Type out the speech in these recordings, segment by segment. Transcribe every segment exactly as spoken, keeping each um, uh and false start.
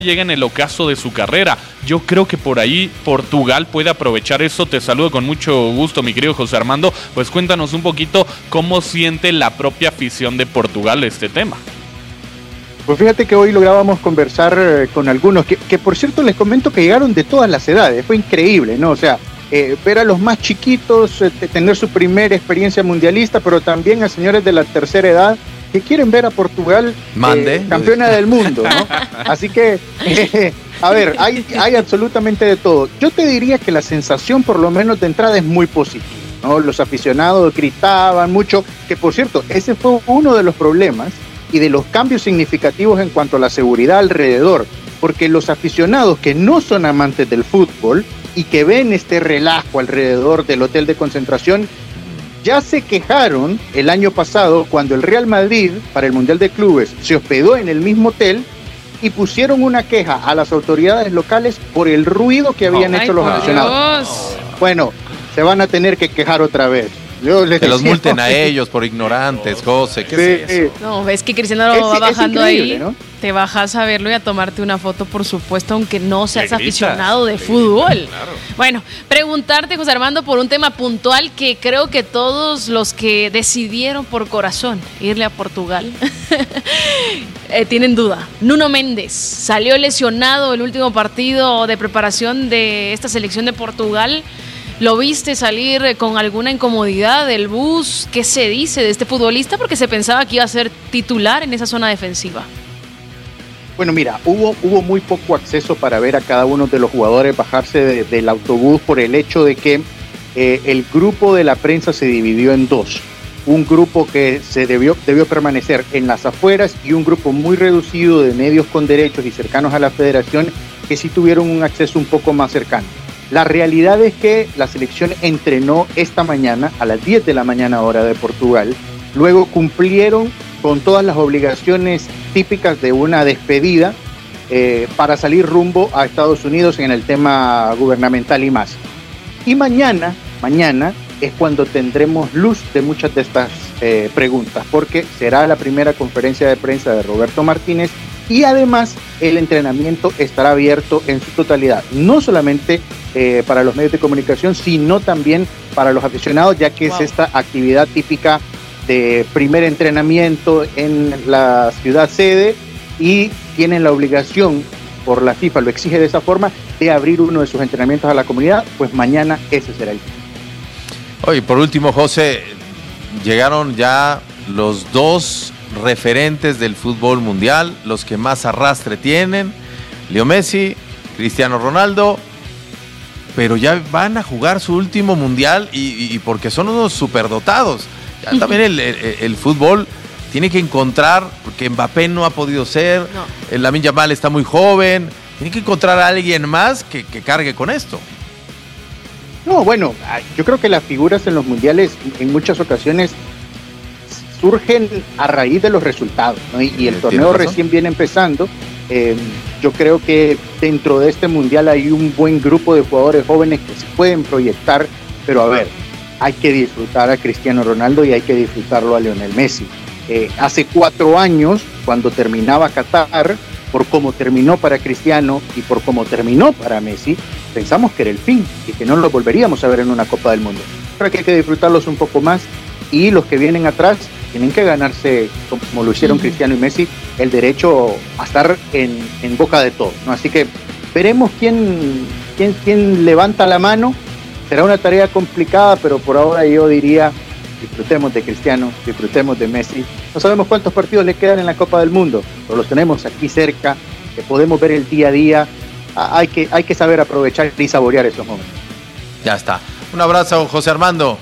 llega en el ocaso de su carrera. Yo creo que por ahí Portugal puede aprovechar eso. Te saludo con mucho gusto, mi querido José Armando. Pues cuéntanos un poquito cómo siente la propia afición de Portugal este tema. Pues fíjate que hoy lográbamos conversar eh, con algunos, que, que por cierto les comento que llegaron de todas las edades, fue increíble, ¿no? O sea, eh, ver a los más chiquitos, eh, tener su primera experiencia mundialista, pero también a señores de la tercera edad que quieren ver a Portugal eh, campeona del mundo, ¿no? Así que, eh, a ver, hay, hay absolutamente de todo. Yo te diría que la sensación, por lo menos de entrada, es muy positiva, ¿no? Los aficionados gritaban mucho, que por cierto, ese fue uno de los problemas y de los cambios significativos en cuanto a la seguridad alrededor, porque los aficionados que no son amantes del fútbol y que ven este relajo alrededor del hotel de concentración, ya se quejaron el año pasado cuando el Real Madrid, para el Mundial de Clubes, se hospedó en el mismo hotel y pusieron una queja a las autoridades locales por el ruido que habían oh, hecho los aficionados. Dios. Bueno, se van a tener que quejar otra vez. Yo les que los multen a ellos por ignorantes, José, ¿qué sí, es eso? No, ves que Cristiano lo va bajando ahí, ¿no? Te bajas a verlo y a tomarte una foto, por supuesto, aunque no seas aficionado de fútbol. Claro. Bueno, preguntarte, José Armando, por un tema puntual que creo que todos los que decidieron por corazón irle a Portugal eh, tienen duda. Nuno Méndez salió lesionado el último partido de preparación de esta selección de Portugal. ¿Lo viste salir con alguna incomodidad del bus? ¿Qué se dice de este futbolista? Porque se pensaba que iba a ser titular en esa zona defensiva. Bueno, mira, hubo, hubo muy poco acceso para ver a cada uno de los jugadores bajarse de, del autobús por el hecho de que eh, el grupo de la prensa se dividió en dos. Un grupo que se debió, debió permanecer en las afueras y un grupo muy reducido de medios con derechos y cercanos a la federación que sí tuvieron un acceso un poco más cercano. La realidad es que la selección entrenó esta mañana a las diez de la mañana hora de Portugal. Luego cumplieron con todas las obligaciones típicas de una despedida eh, para salir rumbo a Estados Unidos en el tema gubernamental y más. Y mañana, mañana es cuando tendremos luz de muchas de estas eh, preguntas, porque será la primera conferencia de prensa de Roberto Martínez y además el entrenamiento estará abierto en su totalidad, no solamente eh, para los medios de comunicación, sino también para los aficionados, ya que wow. es esta actividad típica de primer entrenamiento en la ciudad sede y tienen la obligación, por la FIFA lo exige de esa forma, de abrir uno de sus entrenamientos a la comunidad, pues mañana ese será el día. Oye, por último, José, llegaron ya los dos referentes del fútbol mundial, los que más arrastre tienen, Leo Messi, Cristiano Ronaldo, pero ya van a jugar su último mundial y, y porque son unos superdotados. Ya también el, el, el fútbol tiene que encontrar, porque Mbappé no ha podido ser, no. el Lamine Yamal está muy joven, tiene que encontrar a alguien más que, que cargue con esto. No, bueno, yo creo que las figuras en los mundiales en muchas ocasiones surgen a raíz de los resultados, ¿no? Y, y el torneo recién viene empezando. Eh, yo creo que dentro de este mundial hay un buen grupo de jugadores jóvenes que se pueden proyectar, pero a ver, hay que disfrutar a Cristiano Ronaldo y hay que disfrutarlo a Lionel Messi. Eh, hace cuatro años, cuando terminaba Qatar, por cómo terminó para Cristiano y por cómo terminó para Messi, pensamos que era el fin y que no lo volveríamos a ver en una Copa del Mundo. Creo que hay que disfrutarlos un poco más y los que vienen atrás tienen que ganarse, como lo hicieron Cristiano y Messi, el derecho a estar en, en boca de todos, ¿no? Así que veremos quién, quién, quién levanta la mano. Será una tarea complicada, pero por ahora yo diría, disfrutemos de Cristiano, disfrutemos de Messi. No sabemos cuántos partidos le quedan en la Copa del Mundo, pero los tenemos aquí cerca, que podemos ver el día a día. Hay que, hay que saber aprovechar y saborear esos momentos. Ya está. Un abrazo, José Armando.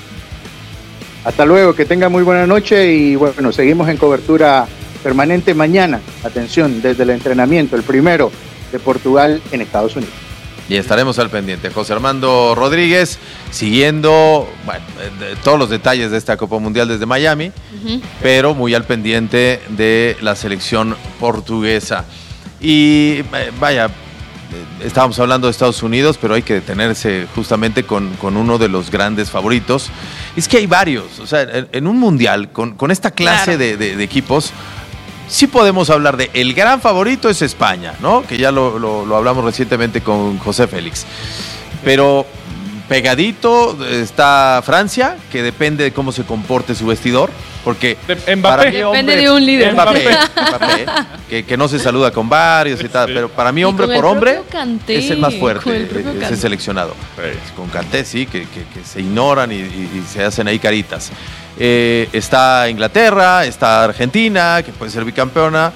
Hasta luego, que tenga muy buena noche y bueno, seguimos en cobertura permanente mañana. Atención, desde el entrenamiento, el primero de Portugal en Estados Unidos. Y estaremos al pendiente. José Armando Rodríguez, siguiendo bueno, todos los detalles de esta Copa Mundial desde Miami, uh-huh. pero muy al pendiente de la selección portuguesa. Y vaya, estábamos hablando de Estados Unidos, pero hay que detenerse justamente con, con uno de los grandes favoritos. Es que hay varios, o sea, en, en un mundial, con, con esta clase claro. de, de, de equipos, sí podemos hablar de el gran favorito es España, ¿no? Que ya lo, lo, lo hablamos recientemente con José Félix. Pero pegadito está Francia, que depende de cómo se comporte su vestidor, porque de, Mbappé. Para mí, hombre, depende de un líder. Mbappé, Mbappé, que, que no se saluda con varios y tal, sí. Pero para mí hombre por hombre Kanté, es el más fuerte, el ese Kanté. seleccionado. Sí. Con Kanté sí, que, que, que se ignoran y, y, y se hacen ahí caritas. Eh, está Inglaterra, está Argentina, que puede ser bicampeona,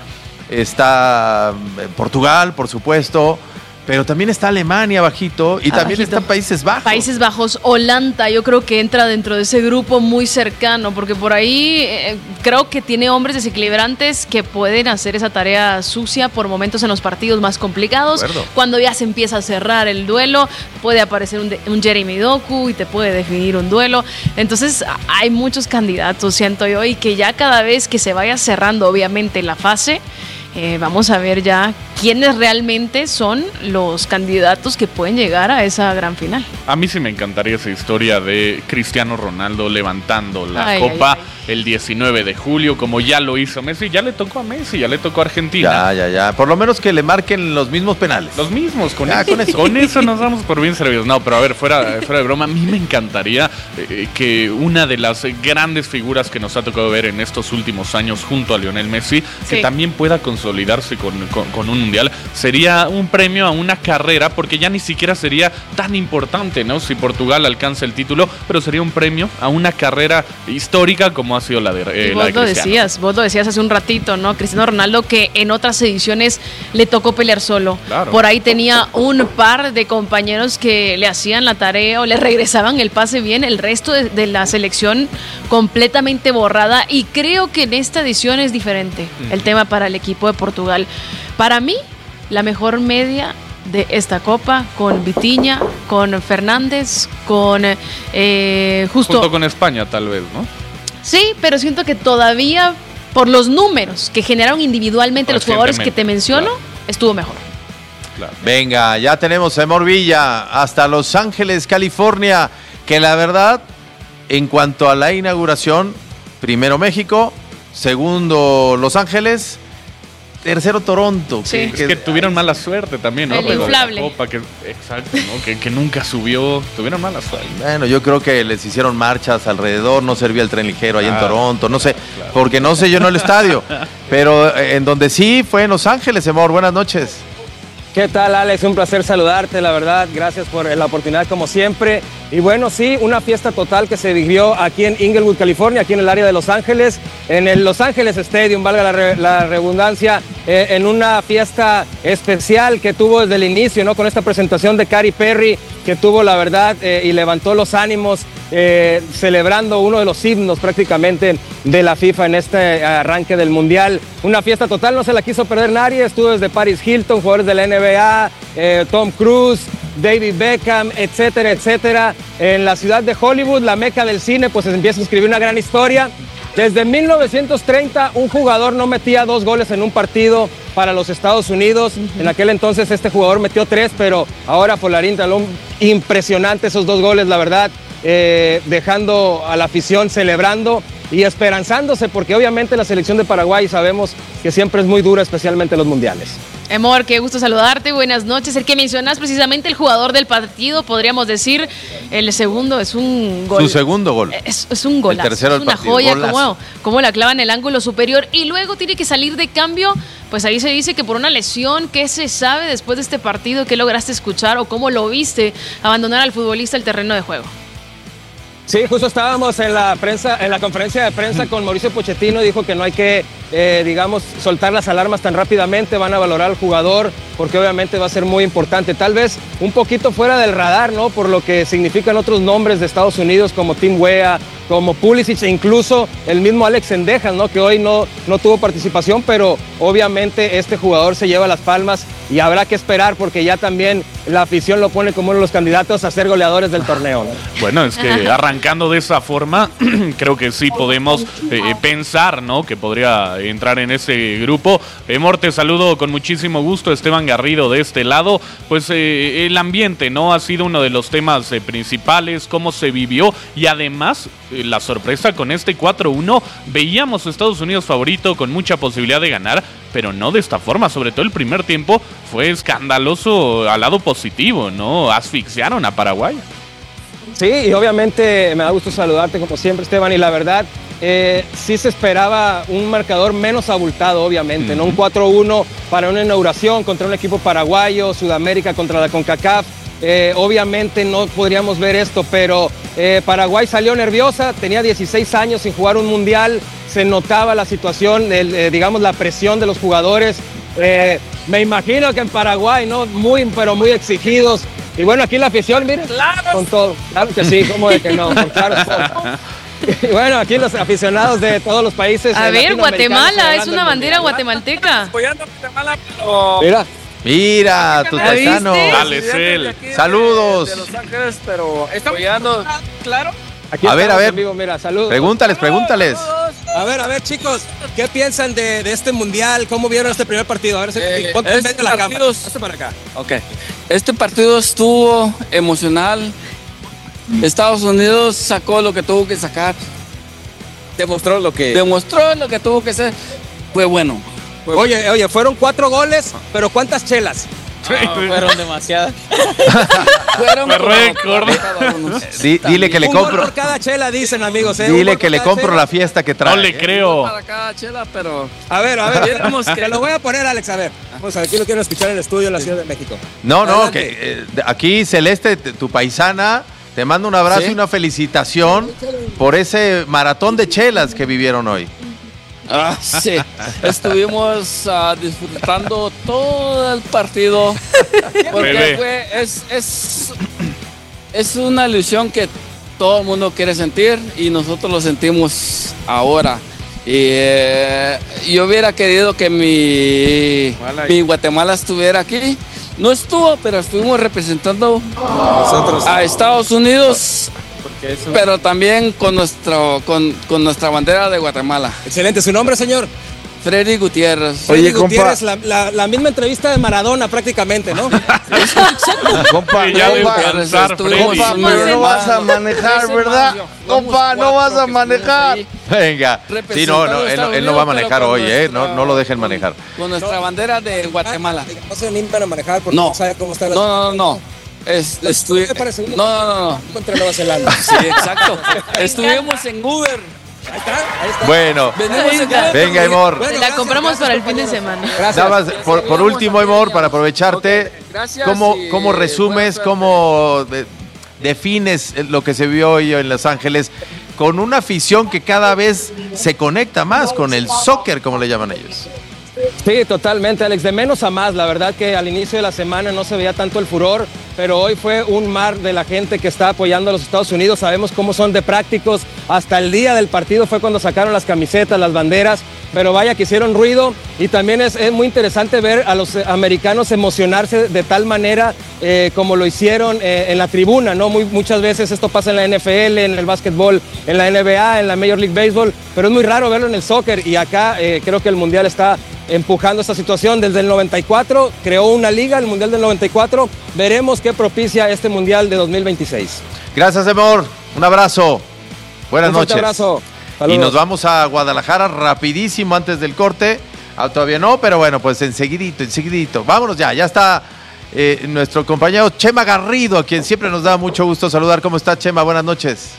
está Portugal, por supuesto. Pero también está Alemania bajito y ah, también bajito. están Países Bajos. Países Bajos, Holanda, yo creo que entra dentro de ese grupo muy cercano, porque por ahí eh, creo que tiene hombres desequilibrantes que pueden hacer esa tarea sucia por momentos en los partidos más complicados. Cuando ya se empieza a cerrar el duelo, puede aparecer un, de, un Jeremy Doku y te puede definir un duelo. Entonces hay muchos candidatos, siento yo, y que ya cada vez que se vaya cerrando obviamente la fase, Eh, vamos a ver ya quiénes realmente son los candidatos que pueden llegar a esa gran final. A mí sí me encantaría esa historia de Cristiano Ronaldo levantando la ay, copa ay, ay. el diecinueve de julio, como ya lo hizo Messi. Ya le tocó a Messi, ya le tocó a Argentina. Ya, ya, ya. Por lo menos que le marquen los mismos penales. Los mismos, con, ya, eso, con eso. Con eso nos damos por bien servidos. No, pero a ver, fuera, fuera de broma, a mí me encantaría eh, que una de las grandes figuras que nos ha tocado ver en estos últimos años junto a Lionel Messi, sí. que también pueda consolidarse con, con, con un mundial, sería un premio a una carrera, porque ya ni siquiera sería tan importante, ¿no? Si Portugal alcanza el título, pero sería un premio a una carrera histórica como ha sido la de, eh, y la vos de lo Cristiano. decías, vos lo decías hace un ratito, ¿no? Cristiano Ronaldo, que en otras ediciones le tocó pelear solo. Claro. Por ahí tenía un par de compañeros que le hacían la tarea o le regresaban el pase bien, el resto de, de la selección completamente borrada, y creo que en esta edición es diferente mm. el tema para el equipo de Portugal. Para mí, la mejor media de esta copa, con Vitinha, con Fernández, con eh, justo... Junto con España, tal vez, ¿no? Sí, pero siento que todavía, por los números que generaron individualmente los jugadores que te menciono, claro. estuvo mejor. Claro. Venga, ya tenemos a Emor Villa hasta Los Ángeles, California, que la verdad, en cuanto a la inauguración, primero México, segundo Los Ángeles, tercero Toronto. Sí. Que, es que, que tuvieron mala suerte también, ¿no? El Pero inflable. La Copa, que, exacto, ¿no? que, que nunca subió. Tuvieron mala suerte. Bueno, yo creo que les hicieron marchas alrededor, no servía el tren ligero ahí claro, en Toronto, no sé, claro. porque no se llenó el estadio. Pero en donde sí fue en Los Ángeles, Emor. Buenas noches. ¿Qué tal, Alex? Un placer saludarte, la verdad. Gracias por la oportunidad, como siempre. Y bueno, sí, una fiesta total que se vivió aquí en Inglewood, California, aquí en el área de Los Ángeles, en el Los Ángeles Stadium, valga la, re, la redundancia, eh, en una fiesta especial que tuvo desde el inicio, ¿no? Con esta presentación de Katy Perry, que tuvo, la verdad, eh, y levantó los ánimos, eh, celebrando uno de los himnos prácticamente de la FIFA en este arranque del Mundial. Una fiesta total, no se la quiso perder nadie. Estuvo desde Paris Hilton, jugadores de la N B A, eh, Tom Cruise, David Beckham, etcétera, etcétera. En la ciudad de Hollywood, la meca del cine, pues se empieza a escribir una gran historia. Desde mil novecientos treinta, un jugador no metía dos goles en un partido para los Estados Unidos. Uh-huh. En aquel entonces este jugador metió tres, pero ahora Folarín Talón, impresionante esos dos goles, la verdad, eh, dejando a la afición celebrando y esperanzándose, porque obviamente la selección de Paraguay sabemos que siempre es muy dura, especialmente en los mundiales. Emor, qué gusto saludarte, buenas noches. El que mencionas precisamente el jugador del partido, podríamos decir, el segundo es un gol. Su segundo gol. Es, es un golazo, el tercero es una partido, joya, golazo. como, como la clava en el ángulo superior y luego tiene que salir de cambio. Pues ahí se dice que por una lesión, ¿qué se sabe después de este partido? ¿Qué lograste escuchar o cómo lo viste abandonar al futbolista el terreno de juego? Sí, justo estábamos en la prensa, en la conferencia de prensa con Mauricio Pochettino, dijo que no hay que, eh, digamos, soltar las alarmas tan rápidamente, van a valorar al jugador, porque obviamente va a ser muy importante, tal vez un poquito fuera del radar, ¿no? Por lo que significan otros nombres de Estados Unidos como Tim Weah, como Pulisic e incluso el mismo Alex Sendejas, ¿no? Que hoy no, no tuvo participación, pero obviamente este jugador se lleva las palmas y habrá que esperar porque ya también la afición lo pone como uno de los candidatos a ser goleadores del torneo, ¿no? Bueno, es que arrancando de esa forma, creo que sí podemos eh, pensar, ¿no? Que podría entrar en ese grupo. Emor, te saludo con muchísimo gusto, Esteban Garrido de este lado. Pues eh, el ambiente, ¿no? Ha sido uno de los temas eh, principales, cómo se vivió y además eh, la sorpresa con este cuatro uno. Veíamos a Estados Unidos favorito con mucha posibilidad de ganar, pero no de esta forma. Sobre todo el primer tiempo fue escandaloso al lado positivo, ¿no? Asfixiaron a Paraguay. Sí, y obviamente me da gusto saludarte como siempre, Esteban, y la verdad, eh, sí se esperaba un marcador menos abultado, obviamente, uh-huh. ¿no? Un cuatro uno para una inauguración contra un equipo paraguayo, Sudamérica contra la CONCACAF. Eh, obviamente no podríamos ver esto, pero eh, Paraguay salió nerviosa, tenía dieciséis años sin jugar un mundial, se notaba la situación, el, eh, digamos la presión de los jugadores. Eh, me imagino que en Paraguay, ¿no? Muy, pero muy exigidos. Y bueno, aquí la afición, miren, claro, con todo. Claro que sí, ¿cómo de que no? Claro, y bueno, aquí los aficionados de todos los países. A ver, Guatemala, es una bandera guatemalteca. Apoyando a Guatemala, pero... Mira. Mira, tu paisano. Saludos. De Los Ángeles, pero apoyando. Claro. Aquí a ver, a ver. Vivo, mira, saludos. Pregúntales, pregúntales. A ver, a ver, chicos, ¿qué piensan de, de este mundial? ¿Cómo vieron este primer partido? A ver, eh, ponte este la cámara. Este para acá. Ok. Este partido estuvo emocional. Estados Unidos sacó lo que tuvo que sacar. Demostró lo que... Demostró lo que tuvo que hacer. Fue bueno. Fue oye, bueno. oye, fueron cuatro goles, pero ¿cuántas chelas? No, fueron demasiadas. Fueron récord. D- dile que le un compro. Por cada chela, dicen amigos. ¿eh? Dile que le compro chela. La fiesta que trae. No le creo. Para cada chela, pero. A ver, a ver. Que... Te lo voy a poner, Alex. A ver. Vamos a ver, aquí lo quiero escuchar en el estudio en la Ciudad de México. No, no, que eh, aquí Celeste, tu paisana, te mando un abrazo ¿Sí? y una felicitación por ese maratón de chelas que vivieron hoy. Ah, sí, estuvimos uh, disfrutando todo el partido porque fue, es, es, es una ilusión que todo el mundo quiere sentir y nosotros lo sentimos ahora. Y eh, yo hubiera querido que mi, mi Guatemala estuviera aquí. No estuvo, pero estuvimos representando nosotros a Estados Unidos. Eso... Pero también con, nuestro, con, con nuestra bandera de Guatemala. Excelente. ¿Su nombre, señor? Freddy Gutiérrez. Freddy Oye, Gutiérrez, la, la, la misma entrevista de Maradona prácticamente, ¿no? Compa, ya compa, compa, no vas a manejar, ¿verdad? Compa, no vas a manejar. Venga. Sí, no, no, él, él no va a manejar hoy, ¿eh? No, no lo dejen manejar. Con nuestra bandera de Guatemala. No se animan a manejar porque no sabe cómo está la... No, no, no, no. Es, estu... No, no, no, no. Contra Nueva Zelanda. Sí, exacto. Estuvimos en Uber. Ahí está, ahí está. Bueno, venga, Emor. Bueno, la compramos para el fin de semana. Gracias. Nada más, por, por último, Emor, para aprovecharte, okay, gracias ¿cómo, y, cómo resumes, bueno, cómo de, defines lo que se vio hoy en Los Ángeles con una afición que cada vez se conecta más con el soccer, como le llaman ellos? Sí, totalmente, Alex, de menos a más. La verdad que al inicio de la semana no se veía tanto el furor, pero hoy fue un mar de la gente que está apoyando a los Estados Unidos. Sabemos cómo son de prácticos. Hasta el día del partido fue cuando sacaron las camisetas, las banderas, pero vaya que hicieron ruido. Y también es, es muy interesante ver a los americanos emocionarse de tal manera eh, como lo hicieron eh, en la tribuna, ¿no? Muy, muchas veces esto pasa en la N F L, en el básquetbol, en la N B A, en la Major League Baseball, pero es muy raro verlo en el soccer. Y acá eh, creo que el Mundial está empujando esta situación. Desde el noventa y cuatro creó una liga, el Mundial del noventa y cuatro. Veremos qué propicia este Mundial de dos mil veintiséis. Gracias, Emor. Un abrazo. Buenas Un noches. Un abrazo. Saludos. Y nos vamos a Guadalajara rapidísimo antes del corte. Ah, todavía no, pero bueno, pues enseguidito, enseguidito. Vámonos ya, ya está eh, nuestro compañero Chema Garrido, a quien siempre nos da mucho gusto saludar. ¿Cómo está, Chema? Buenas noches.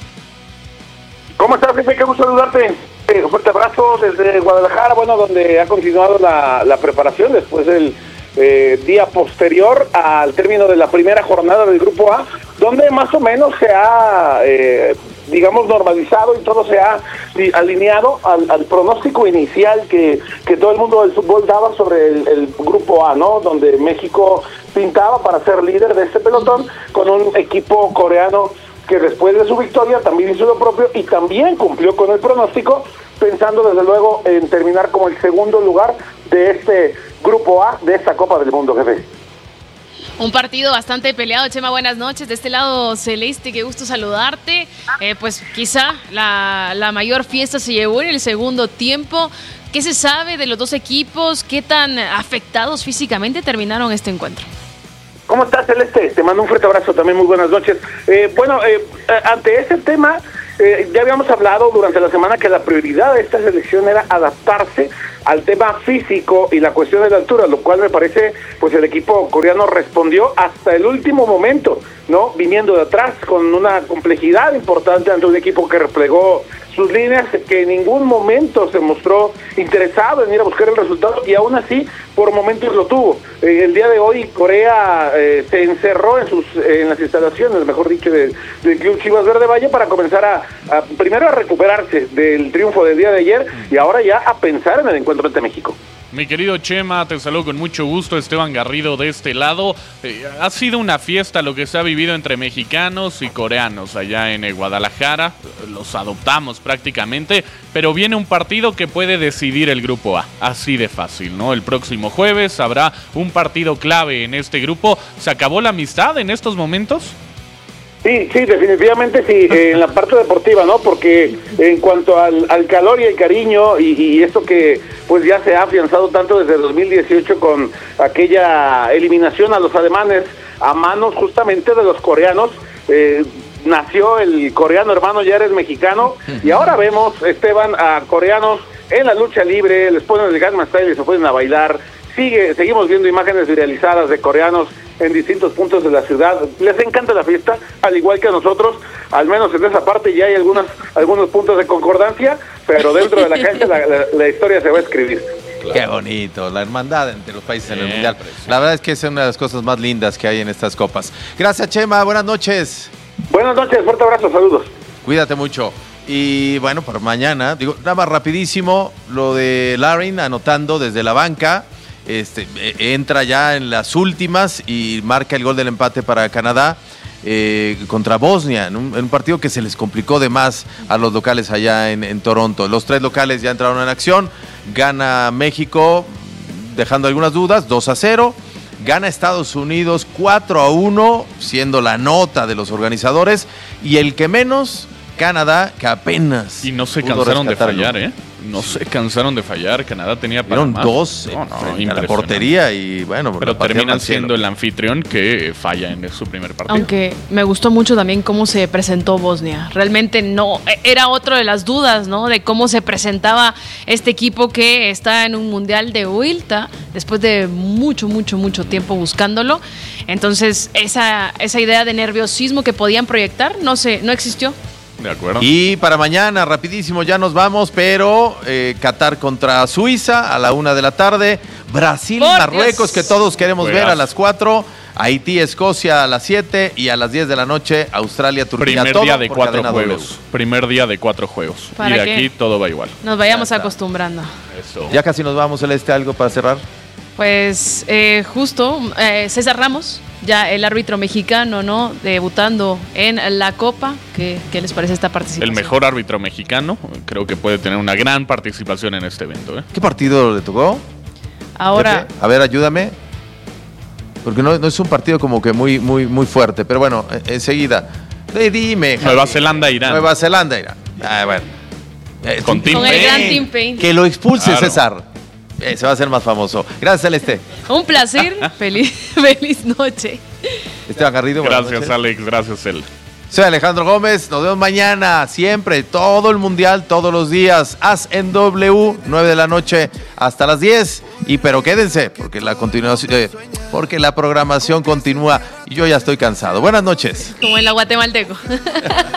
¿Cómo estás, jefe? Qué gusto saludarte. Un fuerte abrazo desde Guadalajara, bueno, donde ha continuado la, la preparación después del eh, día posterior al término de la primera jornada del Grupo A, donde más o menos se ha, eh, digamos, normalizado y todo se ha alineado al, al pronóstico inicial que, que todo el mundo del fútbol daba sobre el, el Grupo A, ¿no? Donde México pintaba para ser líder de este pelotón con un equipo coreano que después de su victoria también hizo lo propio y también cumplió con el pronóstico, pensando desde luego en terminar como el segundo lugar de este Grupo A de esta Copa del Mundo, jefe. Un partido bastante peleado, Chema, buenas noches. De este lado celeste, qué gusto saludarte. Eh, pues quizá la, la mayor fiesta se llevó en el segundo tiempo. ¿Qué se sabe de los dos equipos? ¿Qué tan afectados físicamente terminaron este encuentro? ¿Cómo estás, Celeste? Te mando un fuerte abrazo también, muy buenas noches. Eh, bueno, eh, ante ese tema, eh, ya habíamos hablado durante la semana que la prioridad de esta selección era adaptarse al tema físico y la cuestión de la altura, lo cual me parece, pues el equipo coreano respondió hasta el último momento, ¿no? Viniendo de atrás con una complejidad importante ante un equipo que replegó sus líneas, que en ningún momento se mostró interesado en ir a buscar el resultado y aún así por momentos lo tuvo. Eh, el día de hoy Corea eh, se encerró en sus eh, en las instalaciones, mejor dicho, del de Club Chivas Verde Valle para comenzar a, a primero a recuperarse del triunfo del día de ayer y ahora ya a pensar en el encuentro ante México. Mi querido Chema, te saludo con mucho gusto, Esteban Garrido de este lado. Eh, ha sido una fiesta lo que se ha vivido entre mexicanos y coreanos allá en eh, Guadalajara. Los adoptamos prácticamente, pero viene un partido que puede decidir el grupo A. Así de fácil, ¿no? El próximo jueves habrá un partido clave en este grupo. ¿Se acabó la amistad en estos momentos? Sí, sí, definitivamente sí, eh, en la parte deportiva, ¿no? Porque en cuanto al, al calor y el cariño y, y esto que pues ya se ha afianzado tanto desde dos mil dieciocho con aquella eliminación a los alemanes a manos justamente de los coreanos, eh, nació el coreano hermano, ya eres mexicano, y ahora vemos, Esteban, a coreanos en la lucha libre, les ponen el Gangnam Style y se ponen a bailar. Sigue, seguimos viendo imágenes viralizadas de coreanos en distintos puntos de la ciudad. Les encanta la fiesta, al igual que a nosotros, al menos en esa parte ya hay algunas, algunos puntos de concordancia, pero dentro de la cancha la, la, la historia se va a escribir. Qué bonito, la hermandad entre los países en el Mundial. La verdad es que es una de las cosas más lindas que hay en estas copas. Gracias, Chema, buenas noches. Buenas noches, fuerte abrazo, saludos. Cuídate mucho. Y bueno, para mañana, digo, nada más rapidísimo, lo de Larin anotando desde la banca. Este, entra ya en las últimas y marca el gol del empate para Canadá eh, contra Bosnia, en un, en un partido que se les complicó de más a los locales allá en, en Toronto. Los tres locales ya entraron en acción, gana México dejando algunas dudas, dos a cero, gana Estados Unidos cuatro a uno, siendo la nota de los organizadores, y el que menos, Canadá, que apenas... Y no se cansaron de fallar, ¿eh? No se cansaron de fallar. Canadá tenía para Vieron más. dos no, no, a la portería y bueno, pero terminan siendo el anfitrión que falla en su primer partido. Aunque me gustó mucho también cómo se presentó Bosnia. Realmente no, era otra de las dudas, ¿no? De cómo se presentaba este equipo que está en un mundial de vuelta después de mucho, mucho, mucho tiempo buscándolo. Entonces esa, esa idea de nerviosismo que podían proyectar no se, no existió. De acuerdo. Y para mañana, rapidísimo, ya nos vamos, pero eh, Qatar contra Suiza a la una de la tarde, Brasil, Por Marruecos, Dios. que todos queremos Juegas. ver a las cuatro, Haití, Escocia a las siete y a las diez de la noche, Australia, Turquía. Primer todo día de cuatro juegos. W. Primer día de cuatro juegos. Y de aquí todo va igual. Nos vayamos acostumbrando. Eso. Ya casi nos vamos, Celeste, ¿algo para cerrar? Pues eh, justo, eh, César Ramos, ya el árbitro mexicano, ¿no? Debutando en la Copa. ¿Qué, qué les parece esta participación? El mejor árbitro mexicano, creo que puede tener una gran participación en este evento, ¿eh? ¿Qué partido le tocó? Ahora... Pepe, a ver, ayúdame. Porque no, no es un partido como que muy, muy, muy fuerte, pero bueno, enseguida. Eh, dime. Nueva Javi. Zelanda, Irán. Nueva Zelanda, Irán. Ah, bueno. Eh, Con, Tim Con el gran Tim Payne. Que lo expulse, claro. César. Eh, se va a hacer más famoso. Gracias, Celeste. Un placer. feliz, feliz noche. Esteban Garrido. Gracias, Alex. Gracias, él. Soy Alejandro Gómez. Nos vemos mañana. Siempre. Todo el mundial. Todos los días. As en W. nueve de la noche hasta las diez. Y pero quédense. Porque la continuación. Eh, porque la programación continúa. Y yo ya estoy cansado. Buenas noches. Como en la Guatemalteco.